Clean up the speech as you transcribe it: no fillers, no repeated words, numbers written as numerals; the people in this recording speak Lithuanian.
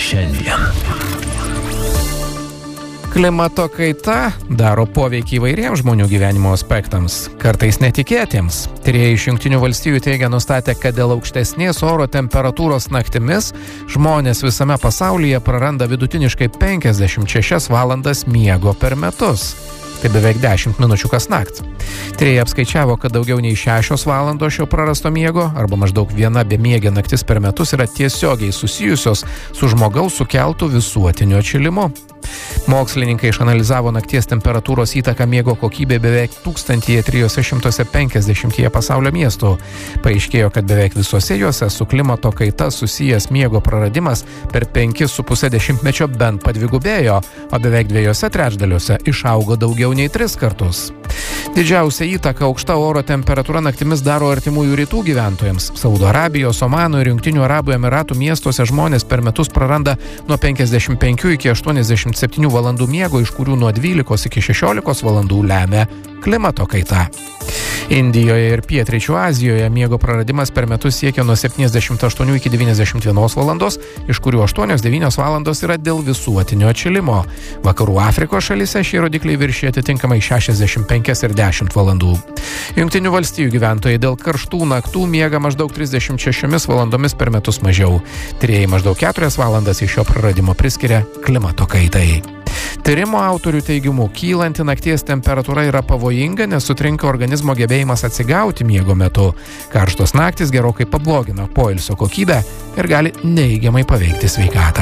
šiandien. Klimato kaita daro poveikį įvairiems žmonių gyvenimo aspektams, kartais netikėtiems. Tyrėjai iš Jungtinių valstijų teigia nustatę, kad dėl aukštesnės oro temperatūros naktimis žmonės visame pasaulyje praranda vidutiniškai 56 valandas miego per metus. Tai beveik 10 minučių kasnakt. Tyrėjai apskaičiavo, kad daugiau nei 6 valandos šio prarasto miego, arba maždaug viena bemiegė naktis per metus, yra tiesiogiai susijusios su žmogaus sukeltų visuotiniu atšilimu. Mokslininkai išanalizavo nakties temperatūros įtaką miego kokybė beveik 1350 pasaulio miestų. Paaiškėjo, kad beveik visose juose su klimato kaita susijęs miego praradimas per 5,5 dešimtmečio bent padvigubėjo, o beveik 2 trečdaliuose išaugo daugiau nei 3 kartus. Didžiausia įtaka aukšta oro temperatūra naktimis daro artimųjų rytų gyventojams. Saudo Arabijos, Omano ir Jungtinių Arabų Emiratų miestuose žmonės per metus praranda nuo 55 iki 87 valandų miego, iš kurių nuo 12 iki 16 valandų lemia klimato kaita. Indijoje ir Pietryčių Azijoje miego praradimas per metus siekia nuo 78 iki 91 valandos, iš kurių 8-9 valandos yra dėl visuotinio atšilimo. Vakarų Afrikos šalyse šie rodikliai viršija atitinkamai 65 ir 10 valandų. Jungtinių valstijų gyventojai dėl karštų naktų miega maždaug 36 valandomis per metus mažiau. Tyrėjai maždaug 4 valandas iš šio praradimo priskiria klimato kaitai. Tyrimo autorių teigimu, kylanti nakties temperatūra yra pavojinga, nes sutrinka organizmo gebėjimas atsigauti miego metu. Karštos naktys gerokai pablogina poilsio kokybę ir gali neigiamai paveikti sveikatą.